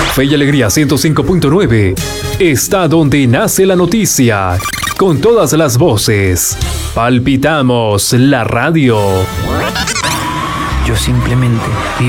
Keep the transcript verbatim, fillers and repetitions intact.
Fe y Alegría ciento cinco punto nueve está donde nace la noticia, con todas las voces. Palpitamos la radio. Yo simplemente